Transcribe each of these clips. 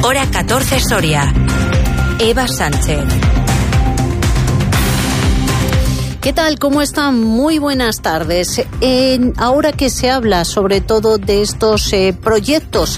Hora 14 Soria. Eva Sánchez. ¿Qué tal? ¿Cómo están? Muy buenas tardes. Ahora que se habla sobre todo de estos proyectos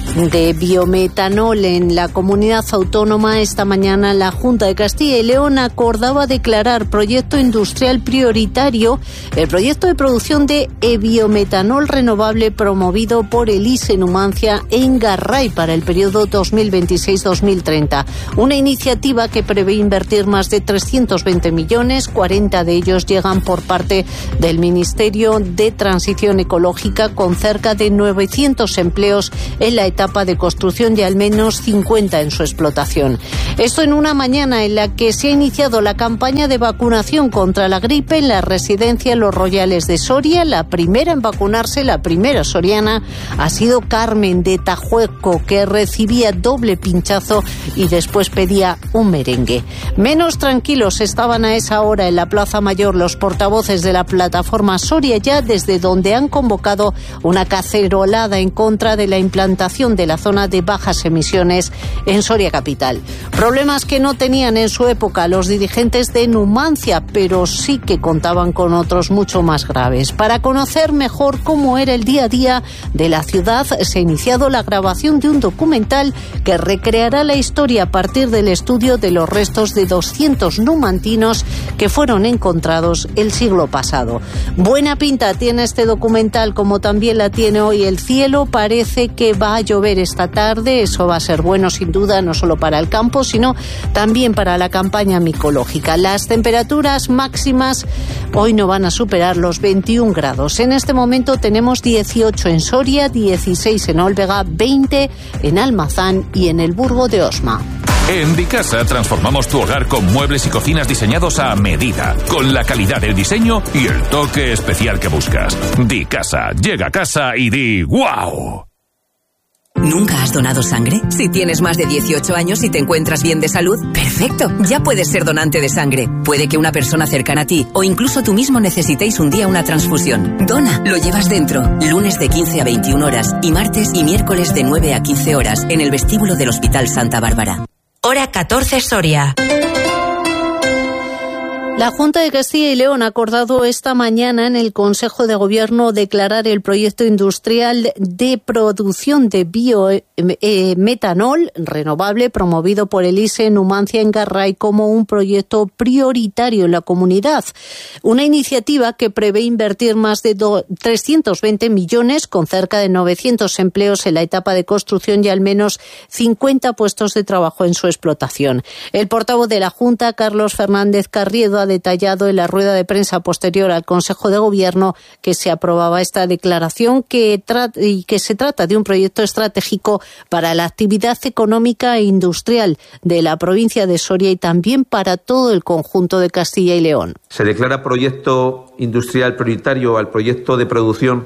de biometanol en la comunidad autónoma, esta mañana la Junta de Castilla y León acordaba declarar proyecto industrial prioritario el proyecto de producción de biometanol renovable promovido por el ISE Numancia en Garray para el periodo 2026-2030. Una iniciativa que prevé invertir más de 320 millones, 40 de ellos llegan por parte del Ministerio de Transición Ecológica, con cerca de 900 empleos en la etapa de construcción y al menos 50 en su explotación. Esto en una mañana en la que se ha iniciado la campaña de vacunación contra la gripe en la residencia Los Royales de Soria. La primera en vacunarse, la primera soriana, ha sido Carmen de Tajueco, que recibía doble pinchazo y después pedía un merengue. Menos tranquilos estaban a esa hora en la Plaza Mayor los portavoces de la plataforma Soria Ya, desde donde han convocado una cacerolada en contra de la implantación de la zona de bajas emisiones en Soria capital. Problemas que no tenían en su época los dirigentes de Numancia, pero sí que contaban con otros mucho más graves. Para conocer mejor cómo era el día a día de la ciudad, se ha iniciado la grabación de un documental que recreará la historia a partir del estudio de los restos de 200 numantinos que fueron encontrados el siglo pasado. Buena pinta tiene este documental, como también la tiene hoy el cielo. Parece que va a llover esta tarde. Eso va a ser bueno sin duda, no solo para el campo, sino también para la campaña micológica. Las temperaturas máximas hoy no van a superar los 21 grados. En este momento tenemos 18 en Soria, 16 en Olvega, 20 en Almazán y en el Burgo de Osma. En Dicasa transformamos tu hogar con muebles y cocinas diseñados a medida, con la calidad del diseño y el toque especial que buscas. Dicasa, llega a casa y di ¡guau! ¿Nunca has donado sangre? Si tienes más de 18 años y te encuentras bien de salud, ¡perfecto! Ya puedes ser donante de sangre. Puede que una persona cercana a ti o incluso tú mismo necesitéis un día una transfusión. Dona, lo llevas dentro. Lunes de 15 a 21 horas y martes y miércoles de 9 a 15 horas en el vestíbulo del Hospital Santa Bárbara. Hora 14 Soria. La Junta de Castilla y León ha acordado esta mañana en el Consejo de Gobierno declarar el proyecto industrial de producción de biometanol renovable promovido por el ISE Numancia en Garray como un proyecto prioritario en la comunidad. Una iniciativa que prevé invertir más de 320 millones con cerca de 900 empleos en la etapa de construcción y al menos 50 puestos de trabajo en su explotación. El portavoz de la Junta, Carlos Fernández Carriedo, ha detallado en la rueda de prensa posterior al Consejo de Gobierno que se aprobaba esta declaración que se trata de un proyecto estratégico para la actividad económica e industrial de la provincia de Soria y también para todo el conjunto de Castilla y León. Se declara proyecto industrial prioritario al proyecto de producción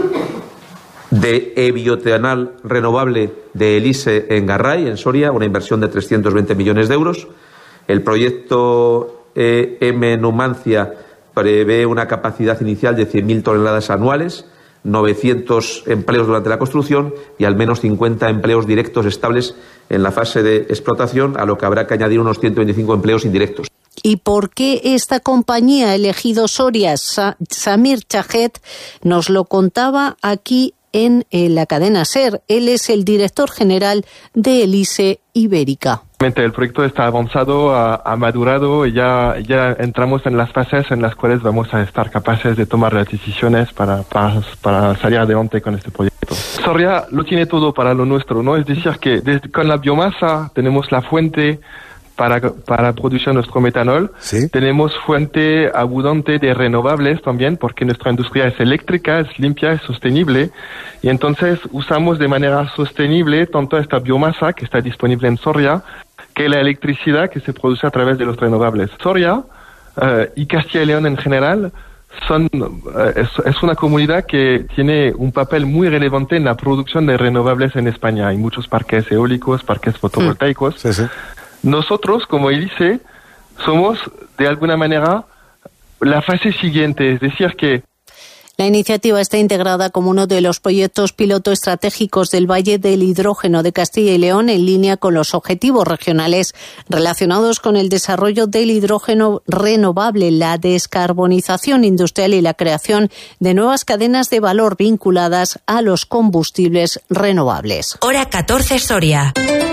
de biometanol renovable de ISE en Garray, en Soria, una inversión de 320 millones de euros. El proyecto Numancia prevé una capacidad inicial de 100.000 toneladas anuales, 900 empleos durante la construcción y al menos 50 empleos directos estables en la fase de explotación, a lo que habrá que añadir unos 125 empleos indirectos. ¿Y por qué esta compañía ha elegido Soria? Samir Chajet nos lo contaba aquí en la cadena SER. Él es el director general de ISE Ibérica. El proyecto está avanzado, ha madurado y ya entramos en las fases en las cuales vamos a estar capaces de tomar las decisiones para salir adelante con este proyecto. Soria lo tiene todo para lo nuestro, ¿no? Es decir, que con la biomasa tenemos la fuente para producir nuestro metanol. ¿Sí? Tenemos fuente abundante de renovables también, porque nuestra industria es eléctrica, es limpia, es sostenible, y entonces usamos de manera sostenible tanto esta biomasa que está disponible en Soria, que la electricidad que se produce a través de los renovables. Soria y Castilla y León en general es una comunidad que tiene un papel muy relevante en la producción de renovables en España. Hay muchos parques eólicos, parques fotovoltaicos. Sí, sí. Nosotros, como el ISE, somos de alguna manera la fase siguiente, es decir que La iniciativa está integrada como uno de los proyectos piloto estratégicos del Valle del Hidrógeno de Castilla y León, en línea con los objetivos regionales relacionados con el desarrollo del hidrógeno renovable, la descarbonización industrial y la creación de nuevas cadenas de valor vinculadas a los combustibles renovables. Hora 14 Soria.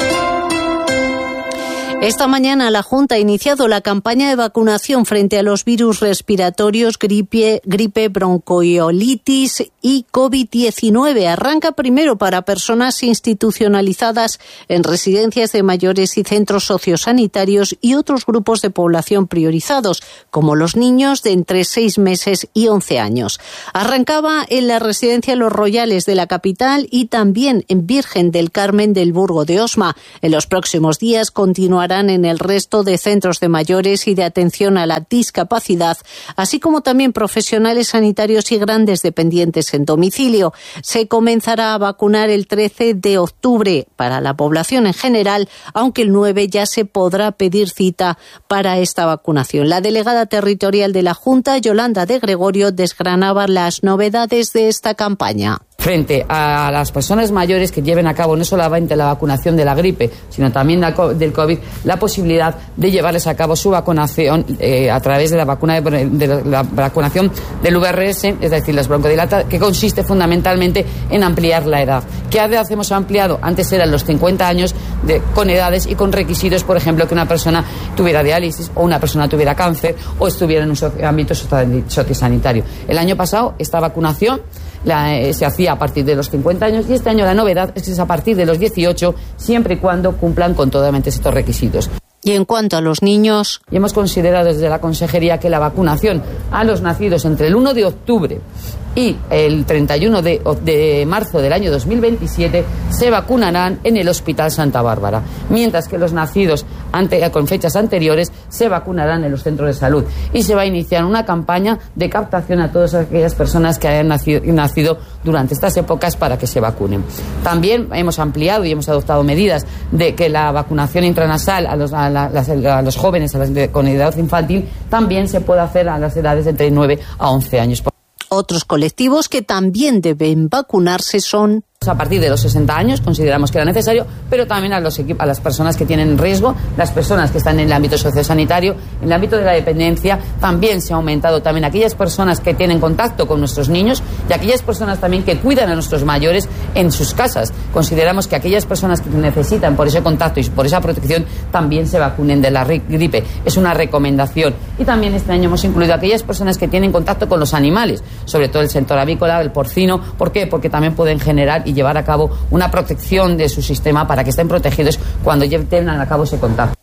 Esta mañana la Junta ha iniciado la campaña de vacunación frente a los virus respiratorios, gripe, bronquiolitis y COVID-19. Arranca primero para personas institucionalizadas en residencias de mayores y centros sociosanitarios y otros grupos de población priorizados, como los niños de entre 6 meses y 11 años. Arrancaba en la residencia Los Royales de la capital y también en Virgen del Carmen del Burgo de Osma. En los próximos días continuará en el resto de centros de mayores y de atención a la discapacidad, así como también profesionales sanitarios y grandes dependientes en domicilio. Se comenzará a vacunar el 13 de octubre para la población en general, aunque el 9 ya se podrá pedir cita para esta vacunación. La delegada territorial de la Junta, Yolanda de Gregorio, desgranaba las novedades de esta campaña. Frente a las personas mayores que lleven a cabo no solamente la vacunación de la gripe, sino también del COVID, la posibilidad de llevarles a cabo su vacunación a través de la vacunación del VRS, es decir, las broncodilatas, que consiste fundamentalmente en ampliar la edad. ¿Qué edad hemos ampliado? Antes eran los 50 años con edades y con requisitos, por ejemplo, que una persona tuviera diálisis o una persona tuviera cáncer o estuviera en un ámbito sociosanitario. El año pasado esta vacunación se hacía a partir de los 50 años y este año la novedad es que es a partir de los 18, siempre y cuando cumplan con totalmente estos requisitos. Y en cuanto a los niños, hemos considerado desde la Consejería que la vacunación a los nacidos entre el 1 de octubre y el 31 de marzo del año 2027 se vacunarán en el Hospital Santa Bárbara, mientras que los nacidos con fechas anteriores se vacunarán en los centros de salud. Y se va a iniciar una campaña de captación a todas aquellas personas que hayan nacido durante estas épocas para que se vacunen. También hemos ampliado y hemos adoptado medidas de que la vacunación intranasal a los jóvenes con edad infantil también se pueda hacer a las edades de entre 9 a 11 años. Otros colectivos que también deben vacunarse son a partir de los 60 años consideramos que era necesario, pero también a las personas que tienen riesgo, las personas que están en el ámbito sociosanitario, en el ámbito de la dependencia, también se ha aumentado también aquellas personas que tienen contacto con nuestros niños y aquellas personas también que cuidan a nuestros mayores en sus casas. Consideramos que aquellas personas que necesitan por ese contacto y por esa protección también se vacunen de la gripe. Es una recomendación. Y también este año hemos incluido a aquellas personas que tienen contacto con los animales, sobre todo el sector avícola, el porcino. ¿Por qué? Porque también pueden generar y llevar a cabo una protección de su sistema para que estén protegidos cuando tengan a cabo ese contacto.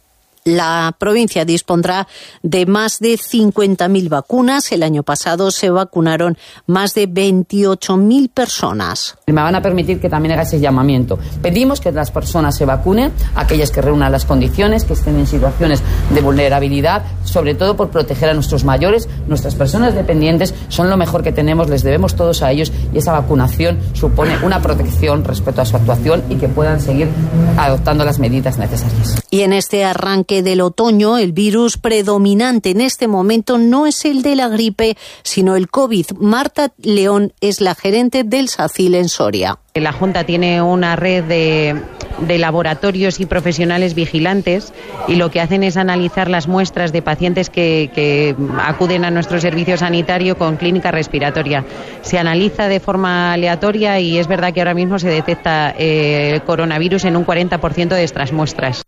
La provincia dispondrá de más de 50.000 vacunas. El año pasado se vacunaron más de 28.000 personas. Me van a permitir que también haga ese llamamiento. Pedimos que las personas se vacunen, aquellas que reúnan las condiciones, que estén en situaciones de vulnerabilidad, sobre todo por proteger a nuestros mayores, nuestras personas dependientes, son lo mejor que tenemos, les debemos todos a ellos y esa vacunación supone una protección respecto a su actuación y que puedan seguir adoptando las medidas necesarias. Y en este arranque del otoño, el virus predominante en este momento no es el de la gripe, sino el COVID. Marta León es la gerente del SACIL en Soria. La Junta tiene una red de laboratorios y profesionales vigilantes y lo que hacen es analizar las muestras de pacientes que acuden a nuestro servicio sanitario con clínica respiratoria. Se analiza de forma aleatoria y es verdad que ahora mismo se detecta coronavirus en un 40% de estas muestras.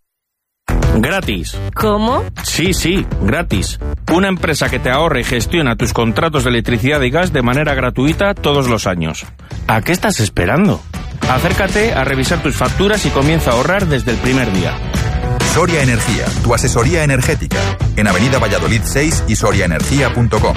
Gratis. ¿Cómo? Sí, gratis. Una empresa que te ahorra y gestiona tus contratos de electricidad y gas de manera gratuita todos los años. ¿A qué estás esperando? Acércate a revisar tus facturas y comienza a ahorrar desde el primer día. Soria Energía, tu asesoría energética. En Avenida Valladolid 6 y soriaenergia.com.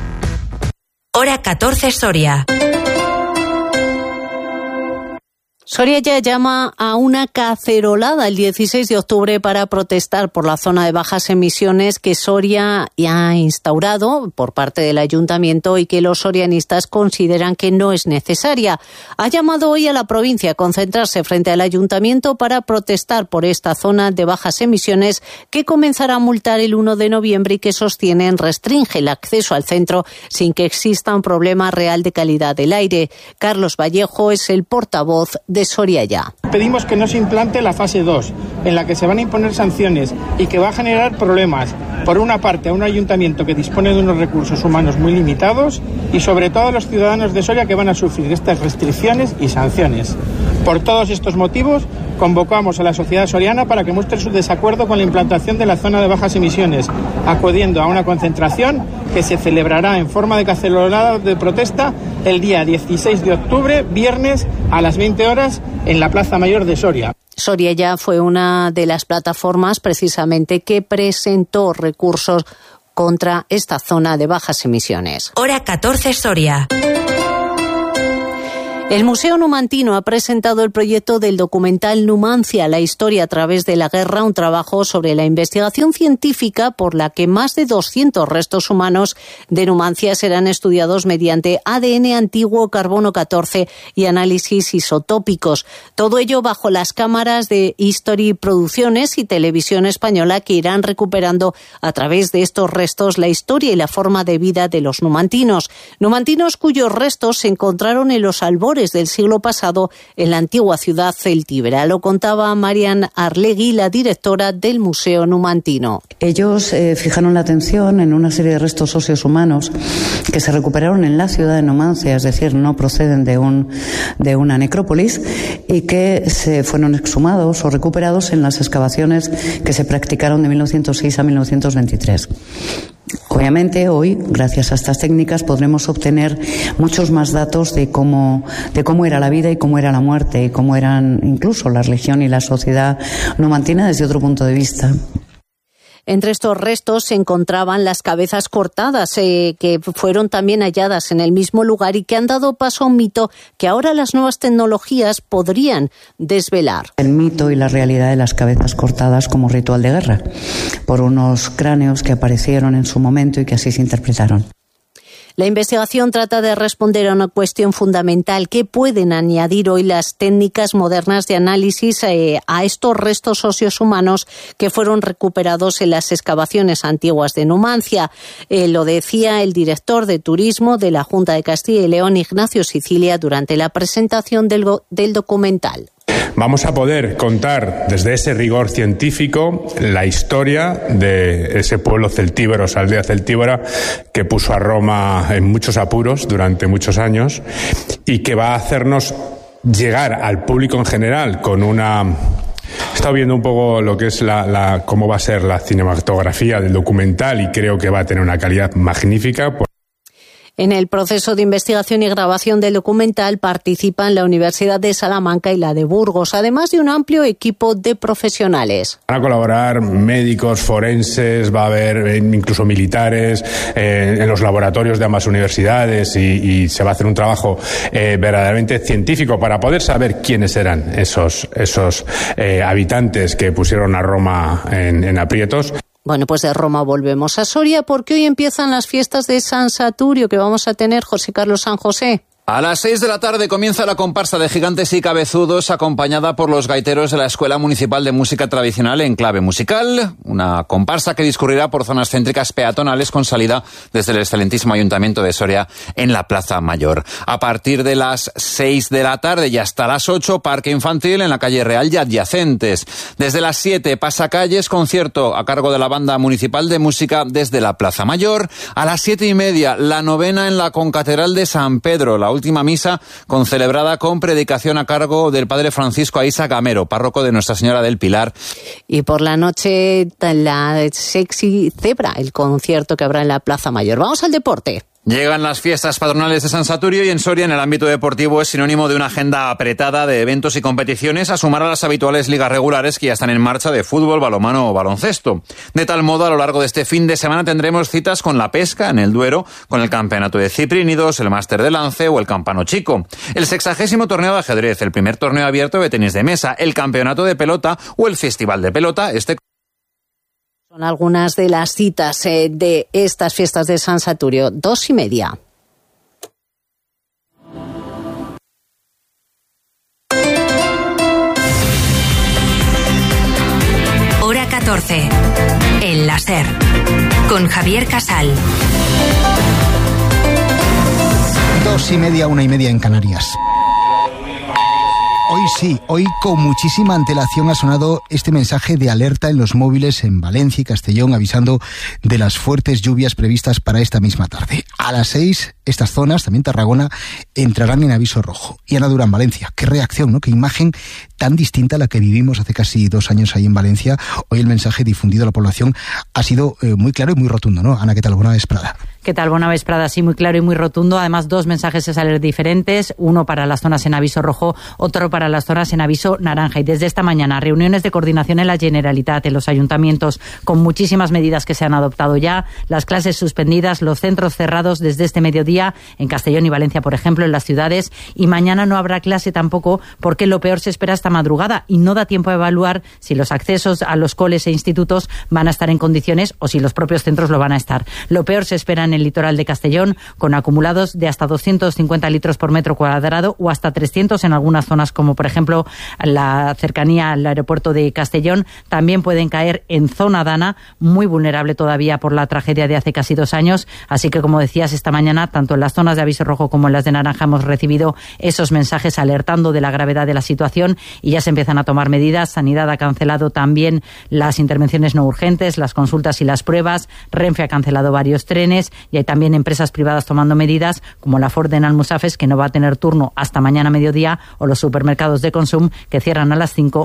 Hora 14 Soria. Soria ya llama a una cacerolada el 16 de octubre para protestar por la zona de bajas emisiones que Soria ya ha instaurado por parte del ayuntamiento y que los sorianistas consideran que no es necesaria. Ha llamado hoy a la provincia a concentrarse frente al ayuntamiento para protestar por esta zona de bajas emisiones que comenzará a multar el 1 de noviembre y que sostienen restringe el acceso al centro sin que exista un problema real de calidad del aire. Carlos Vallejo es el portavoz de Soria Ya. Pedimos que no se implante la fase 2, en la que se van a imponer sanciones y que va a generar problemas, por una parte, a un ayuntamiento que dispone de unos recursos humanos muy limitados y sobre todo a los ciudadanos de Soria que van a sufrir estas restricciones y sanciones. Por todos estos motivos, convocamos a la sociedad soriana para que muestre su desacuerdo con la implantación de la zona de bajas emisiones, acudiendo a una concentración que se celebrará en forma de cacerolada de protesta el día 16 de octubre, viernes, a las 20 horas, en la Plaza Mayor de Soria. Soria Ya fue una de las plataformas precisamente que presentó recursos contra esta zona de bajas emisiones. Hora 14 Soria. El Museo Numantino ha presentado el proyecto del documental Numancia, la historia a través de la guerra, un trabajo sobre la investigación científica por la que más de 200 restos humanos de Numancia serán estudiados mediante ADN antiguo, carbono 14 y análisis isotópicos. Todo ello bajo las cámaras de History Producciones y Televisión Española, que irán recuperando a través de estos restos la historia y la forma de vida de los numantinos. Numantinos cuyos restos se encontraron en los albores del siglo pasado en la antigua ciudad celtíbera. Lo contaba Marian Arlegui, la directora del Museo Numantino. Ellos fijaron la atención en una serie de restos óseos humanos que se recuperaron en la ciudad de Numancia, es decir, no proceden de una necrópolis, y que se fueron exhumados o recuperados en las excavaciones que se practicaron de 1906 a 1923. Obviamente hoy, gracias a estas técnicas, podremos obtener muchos más datos de cómo era la vida y cómo era la muerte y cómo eran incluso la religión y la sociedad numantina desde otro punto de vista. Entre estos restos se encontraban las cabezas cortadas que fueron también halladas en el mismo lugar y que han dado paso a un mito que ahora las nuevas tecnologías podrían desvelar. El mito y la realidad de las cabezas cortadas como ritual de guerra por unos cráneos que aparecieron en su momento y que así se interpretaron. La investigación trata de responder a una cuestión fundamental: ¿qué pueden añadir hoy las técnicas modernas de análisis a estos restos óseos humanos que fueron recuperados en las excavaciones antiguas de Numancia? Lo decía el director de Turismo de la Junta de Castilla y León, Ignacio Sicilia, durante la presentación del documental. Vamos a poder contar desde ese rigor científico la historia de ese pueblo celtíbero, esa aldea celtíbera que puso a Roma en muchos apuros durante muchos años y que va a hacernos llegar al público en general con una... He estado viendo un poco lo que es cómo va a ser la cinematografía del documental y creo que va a tener una calidad magnífica. En el proceso de investigación y grabación del documental participan la Universidad de Salamanca y la de Burgos, además de un amplio equipo de profesionales. Van a colaborar médicos, forenses, va a haber incluso militares en los laboratorios de ambas universidades y se va a hacer un trabajo verdaderamente científico para poder saber quiénes eran esos habitantes que pusieron a Roma en aprietos. Bueno, pues de Roma volvemos a Soria porque hoy empiezan las fiestas de San Saturio que vamos a tener, José Carlos San José. A las 6 de la tarde comienza la comparsa de Gigantes y Cabezudos, acompañada por los gaiteros de la Escuela Municipal de Música Tradicional en clave musical. Una comparsa que discurrirá por zonas céntricas peatonales con salida desde el excelentísimo Ayuntamiento de Soria en la Plaza Mayor. A partir de las 6 de la tarde y hasta las 8, parque infantil en la calle Real y adyacentes. Desde las 7, pasacalles, concierto a cargo de la Banda Municipal de Música desde la Plaza Mayor. A las 7:30, la novena en la Concatedral de San Pedro, la última misa celebrada con predicación a cargo del padre Francisco Aisa Gamero, párroco de Nuestra Señora del Pilar. Y por la noche la Sexy Zebra, el concierto que habrá en la Plaza Mayor. Vamos al deporte. Llegan las fiestas patronales de San Saturio y en Soria, en el ámbito deportivo, es sinónimo de una agenda apretada de eventos y competiciones a sumar a las habituales ligas regulares que ya están en marcha de fútbol, balonmano o baloncesto. De tal modo, a lo largo de este fin de semana tendremos citas con la pesca en el Duero, con el campeonato de Ciprínidos, el máster de lance o el Campano Chico. El 60º torneo de ajedrez, el primer torneo abierto de tenis de mesa, el campeonato de pelota o el festival de pelota. Son algunas de las citas de estas fiestas de San Saturio. 2:30. Hora 14. El láser. Con Javier Casal. 2:30, 1:30 en Canarias. Hoy con muchísima antelación ha sonado este mensaje de alerta en los móviles en Valencia y Castellón, avisando de las fuertes lluvias previstas para esta misma tarde. A las 6, estas zonas, también Tarragona, entrarán en aviso rojo. Y Ana Durán, Valencia, qué reacción, ¿no? Qué imagen tan distinta a la que vivimos hace casi 2 años ahí en Valencia. Hoy el mensaje difundido a la población ha sido muy claro y muy rotundo, ¿no? Ana, ¿qué tal? Buena vesprada. ¿Qué tal? Buena vesprada, sí, muy claro y muy rotundo. Además, 2 mensajes de alerta diferentes, uno para las zonas en aviso rojo, otro para las zonas en aviso naranja. Y desde esta mañana, reuniones de coordinación en la Generalitat, en los ayuntamientos, con muchísimas medidas que se han adoptado ya, las clases suspendidas, los centros cerrados desde este mediodía, en Castellón y Valencia, por ejemplo, en las ciudades, y mañana no habrá clase tampoco, porque lo peor se espera esta madrugada y no da tiempo a evaluar si los accesos a los coles e institutos van a estar en condiciones o si los propios centros lo van a estar. Lo peor se espera en el litoral de Castellón, con acumulados de hasta 250 litros por metro cuadrado o hasta 300 en algunas zonas, como por ejemplo la cercanía al aeropuerto de Castellón. También pueden caer en zona Dana, muy vulnerable todavía por la tragedia de hace casi 2 años. Así que, como decías, esta mañana, tanto en las zonas de aviso rojo como en las de naranja, hemos recibido esos mensajes alertando de la gravedad de la situación y ya se empiezan a tomar medidas. Sanidad ha cancelado también las intervenciones no urgentes, las consultas y las pruebas. Renfe ha cancelado varios trenes y hay también empresas privadas tomando medidas, como la Ford en Almusafes, que no va a tener turno hasta mañana mediodía, o los supermercados de Consum, que cierran a las 5